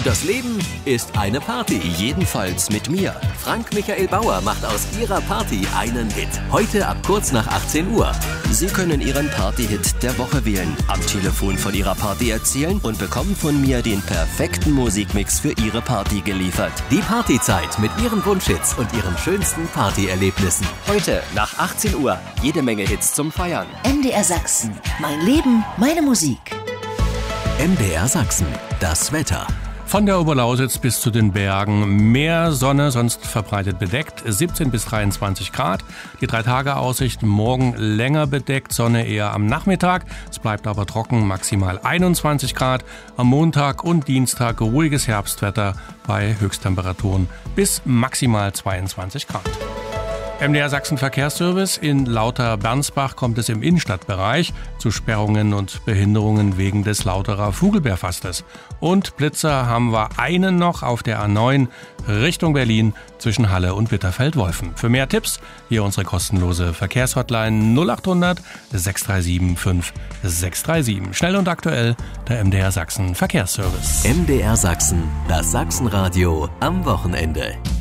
Das Leben ist eine Party. Jedenfalls mit mir. Frank Michael Bauer macht aus ihrer Party einen Hit. Heute ab kurz nach 18 Uhr. Sie können Ihren Party-Hit der Woche wählen, am Telefon von Ihrer Party erzählen und bekommen von mir den perfekten Musikmix für Ihre Party geliefert. Die Partyzeit mit Ihren Wunschhits und Ihren schönsten Partyerlebnissen. Heute nach 18 Uhr. Jede Menge Hits zum Feiern. MDR Sachsen. Mein Leben, meine Musik. MDR Sachsen. Das Wetter. Von der Oberlausitz bis zu den Bergen mehr Sonne, sonst verbreitet bedeckt, 17 bis 23 Grad. Die 3-Tage-Aussicht morgen länger bedeckt, Sonne eher am Nachmittag. Es bleibt aber trocken, maximal 21 Grad. Am Montag und Dienstag ruhiges Herbstwetter bei Höchsttemperaturen bis maximal 22 Grad. MDR Sachsen Verkehrsservice. In Lauter-Bernsbach kommt es im Innenstadtbereich zu Sperrungen und Behinderungen wegen des Lauterer Vogelbeerfastes. Und Blitzer haben wir einen noch auf der A9 Richtung Berlin zwischen Halle und Bitterfeld-Wolfen. Für mehr Tipps hier unsere kostenlose Verkehrshotline 0800 637 5637. Schnell und aktuell der MDR Sachsen Verkehrsservice. MDR Sachsen, das Sachsenradio am Wochenende.